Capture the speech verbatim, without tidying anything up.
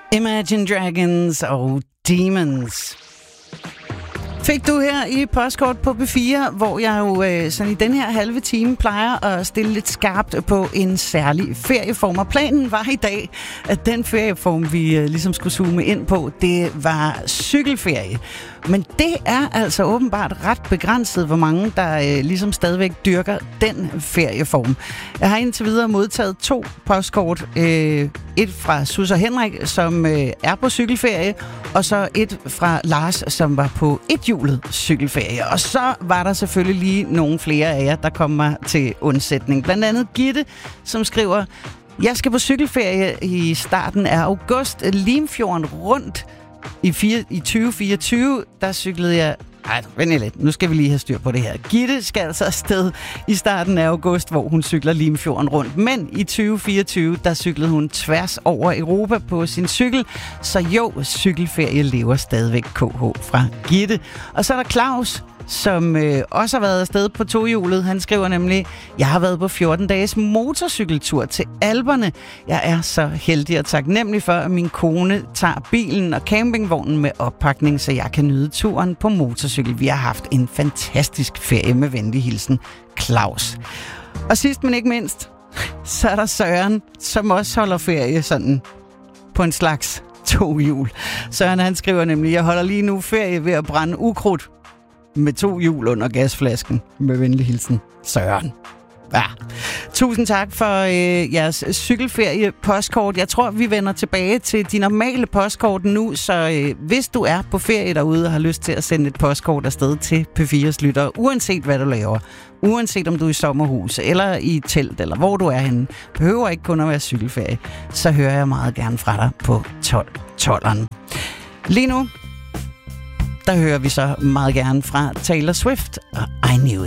Imagine Dragons og Demons. Fik du her i Postkort på B fire, hvor jeg jo øh, sådan i den her halve time plejer at stille lidt skarpt på en særlig ferieform. Og planen var i dag, at den ferieform, vi øh, ligesom skulle zoome ind på, det var cykelferie. Men det er altså åbenbart ret begrænset, hvor mange der øh, ligesom stadigvæk dyrker den ferieform. Jeg har indtil videre modtaget to postkort. Øh, et fra Sus og Henrik, som øh, er på cykelferie, og så et fra Lars, som var på ethjulet cykelferie. Og så var der selvfølgelig lige nogle flere af jer, der kommer til undsætning. Blandt andet Gitte, som skriver: jeg skal på cykelferie i starten af august. Limfjorden rundt. I, fire, I tyve fireogtyve, der cyklede jeg... Ej, vent lidt. Nu skal vi lige have styr på det her. Gitte skal altså afsted i starten af august, hvor hun cykler Limfjorden rundt. Men i tyve fireogtyve, der cyklede hun tværs over Europa på sin cykel. Så jo, cykelferie lever stadigvæk. K H fra Gitte. Og så er der Claus, som øh, også har været afsted på tohjulet. Han skriver nemlig: jeg har været på fjorten dages motorcykeltur til Alperne. Jeg er så heldig og taknemmelig for, at min kone tager bilen og campingvognen med oppakning, så jeg kan nyde turen på motorcykel. Vi har haft en fantastisk ferie. Med venlig hilsen, Claus. Og sidst men ikke mindst, så er der Søren, som også holder ferie sådan på en slags tohjul. Søren, han skriver nemlig: jeg holder lige nu ferie ved at brænde ukrudt med to hjul under gasflasken. Med venlig hilsen, Søren. Ja. Tusind tak for øh, jeres cykelferie-postkort. Jeg tror, vi vender tilbage til de normale postkort nu, så øh, hvis du er på ferie derude og har lyst til at sende et postkort afsted til P fires lyttere, uanset hvad du laver, uanset om du er i sommerhus eller i telt, eller hvor du er henne, behøver ikke kun at være cykelferie, så hører jeg meget gerne fra dig på tolv tolveren. Lige nu, der hører vi så meget gerne fra Taylor Swift og I Knew It.